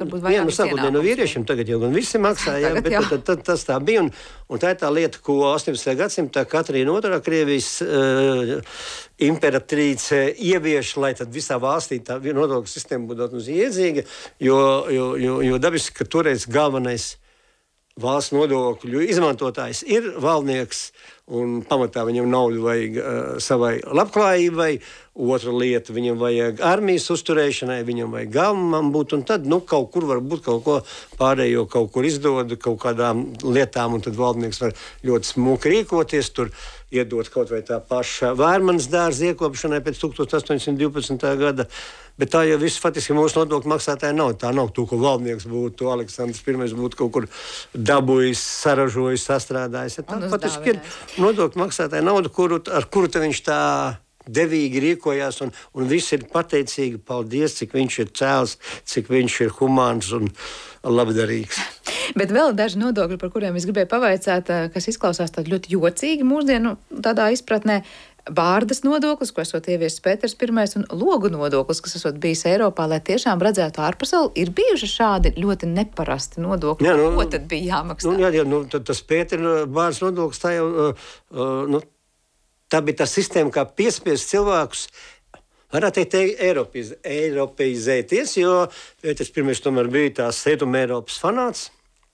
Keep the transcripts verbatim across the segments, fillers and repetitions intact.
ka būtu vairāk nu, sākotnēji no vīriešiem tagad jau gan visi maksā, jā, tagad, bet jā. Tad, tad, tas tā bija. Un, un tā ir tā lieta, ko astoņpadsmitajā gadsimtā Katrīna otrā Krievijas uh, imperatrīce ievieš, lai tad visā valstī tā nodokļu sistēma būtu iedzīga, jo, jo, jo, jo dabiski, ka toreiz galvenais valsts nodokļu izmantotājs ir valdnieks, un pamatā viņam naudu vajag uh, savai labklājībai. Otra lieta, viņam vajag armijas uzturēšanai, viņam vajag galvenam būt, un tad, nu, kaut kur var būt kaut ko pārējo, kaut kur izdod kaut kādām lietām, un tad valdnieks var ļoti smuki rīkoties, tur iedot kaut vai tā paša Vērmanas dārza iekopšanai pēc tūkstoš astoņsimt divpadsmitā gada, bet tā jau viss faktiski mūsu nodokļu maksātāji nav. Tā nav to, ko valdnieks būtu, Aleksandrs Pirmais būtu kaut kur dabūjis, saražojis, sastrādājis. Ja, tā faktiski ir nodokļu maksātāja nauda, kuru, ar kuru viņš tā devīgi rīkojās, un, un visi ir pateicīgi, paldies, cik viņš ir cēls, cik viņš ir humāns un labdarīgs. Bet vēl daži nodokļi, par kuriem es gribēju pavaicāt, kas izklausās tādi ļoti jocīgi mūsdienu tādā izpratnē. Bārdas nodoklis, ko esot ieviesis Pēters Pirmais, un logu nodoklis, kas esot bijis Eiropā, lai tiešām redzētu ārpasauli, ir bijuši šādi ļoti neparasti nodokļi. Jā, nu, ko tad bija jāmaksā? Nu, jā, jā, nu, tas Pētera bārdas nodoklis, tā jau, uh, uh, nu, tā bija tā sistēma, kā piespiest cilvēkus, varētu teikt, eiropiz, eiropeizēties, jo Pēters Pirmais tomēr bija tās Rietuma Eiropas fanāts.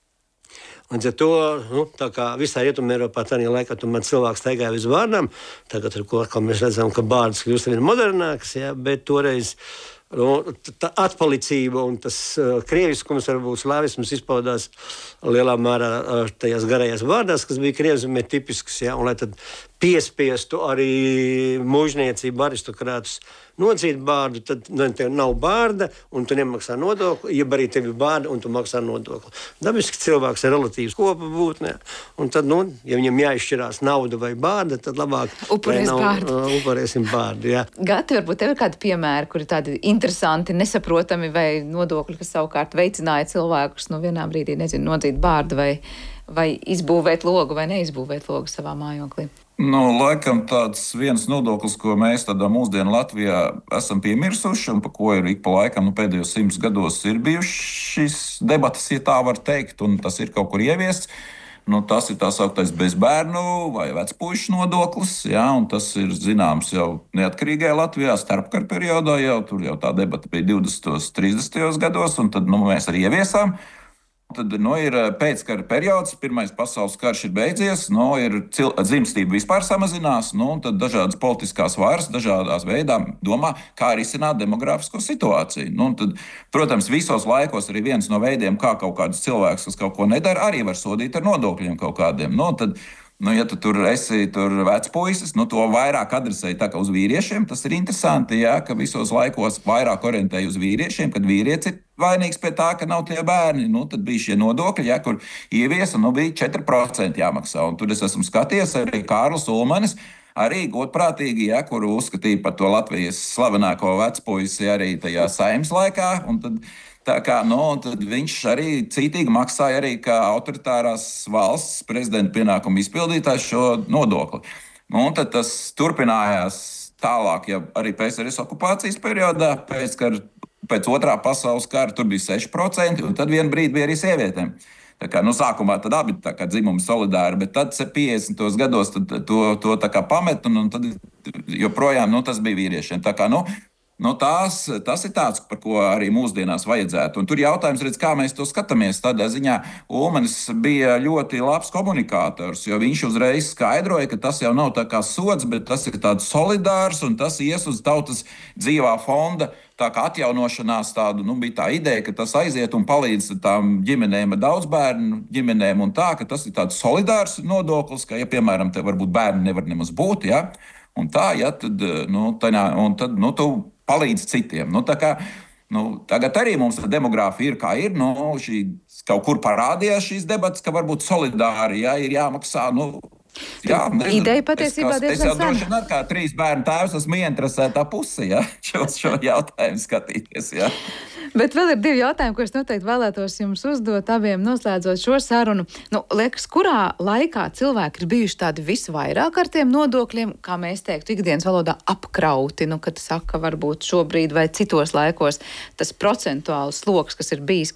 Un ar to, nu, tā kā visā Rietuma Eiropā tādā laikā tomēr cilvēks staigāja uz bārdām, tagad ar ko mēs redzam, ka bārdas kļūst vien modernākas, jā, bet toreiz nu, tā atpalicība un tas uh, krieviskums, varbūt slāvisms izpaudās lielā mērā uh, tajās garajās bārdās, kas bija krievzemē tipiskas, jā, un lai tad piespiestu arī mužniecību aristokrātus nodzīt bārdu, tad nu, tev nav bārda, un tu nemaksā nodokli, jeb arī tev ir bārda, un tu maksā nodokli. Dabiski cilvēks ir relatīvs kopa būtnē, un tad, nu, ja viņam jāizšķirās nauda vai bārda, tad labāk Upurēs nav, bārdu. Uh, upurēsim bārdu, jā. Gati, varbūt tev ir kādi piemēri, kuri tādi interesanti, nesaprotami, vai nodokļi, kas savukārt veicināja cilvēkus no vienā brīdī, nezinu, nodzīt bārdu vai, vai izbūvēt logu vai neizbūvēt logu savā mājoklī? Nu, laikam tāds viens nodoklis, ko mēs tādā mūsdienu Latvijā esam piemirsuši un pa ko ir ik pa laikam, nu, pēdējos simts gados ir bijušas šīs debatas, ja tā var teikt, un tas ir kaut kur ieviests. Nu, tas ir tā sauktais bezbērnu vai vecpuišu nodoklis, jā, un tas ir zināms jau neatkarīgajā Latvijā starpkara periodā, jau tur jau tā debata bija divdesmitajos, trīsdesmitajos gados, un tad nu, mēs arī ieviesām. Tad nu, ir pēckara periods, Pirmais pasaules karš ir beidzies, nu, ir cil... dzimstība vispār samazinās, nu, un tad dažādas politiskās varas dažādās veidā domā, kā risināt demografisko situāciju. Nu, tad, protams, visos laikos arī viens no veidiem, kā kaut kādus cilvēkus, kas kaut ko nedara, arī var sodīt ar nodokļiem kaut kādiem. Nu, tad, Nu, ja tu tur esi tur vecpuisis, nu, to vairāk adresēji tā kā uz vīriešiem. Tas ir interesanti, jā, ka visos laikos vairāk orientēji uz vīriešiem, kad vīrietis ir vainīgs pie tā, ka nav tie bērni. Nu, tad bija šie nodokļi, jā, kur ieviesa, nu, bija četri procenti jāmaksā. Un tur es esmu skaties arī Kārlis Ulmanis, arī godprātīgi, jā, kuru uzskatīja par to Latvijas slavenāko vecpuisi arī tajā Saeimas laikā. Un tad, Tā kā, nu, tad viņš arī cītīgi maksāja arī kā autoritārās valsts prezidenta pienākumu izpildītājs šo nodokli. Nu, un tad tas turpinājās tālāk, ja arī PSRS okupācijas periodā, pēc, kar, pēc otrā pasaules kara tur bija seši procenti, un tad vienu brīdi bija arī sievietēm. Tā kā, nu, sākumā tad abi tā kā dzimumi solidāri, bet tad piecdesmitajos gados tad to, to tā kā pamet, un, un tad joprojām, nu, tas bija vīriešiem. Tā kā, nu, Nu, tās, tas ir tāds, par ko arī mūsdienās vajadzētu. Un tur jautājums, redz, kā mēs to skatāmies. Tādā ziņā Ulmanis bija ļoti labs komunikators, jo viņš uzreiz skaidroja, ka tas jau nav tā kā sods, bet tas ir tāds solidārs un tas ies uz tautas dzīvā fonda. Tā kā atjaunošanās tādu, nu, bija tā ideja, ka tas aiziet un palīdz tām ģimenēm ar daudz bērnu ģimenēm un tā, ka tas ir tāds solidārs nodoklis, ka, ja, piemēram, te varbūt bērni nevar nemaz būt, ja, un tā, ja, tad, nu, taņā, un tad, nu, tu palīdz citiem. Nu, kā, nu, tagad arī mums tā demogrāfija ir kā ir. Nu, šī, kaut kur parādījās šīs debatas, ka varbūt solidāri, ja, ir jāmaksā. Nu, jā, nezinu, ideja patiesībā es, es jau droši vien kā trīs bērnu tēvs esmu ieinteresētā puse, ja, šo, šo jautājumu skatīties. Ja. Bet vēl ir divi jautājumi, ko es noteikti vēlētos jums uzdot abiem noslēdzot šo sarunu. Nu, liekas, kurā laikā cilvēki ir bijuši tādi visvairāk ar tiem nodokļiem, kā mēs teiktu, ikdienas valodā apkrauti, nu, kad saka, varbūt šobrīd vai citos laikos tas procentuāls sloks, kas ir bijis,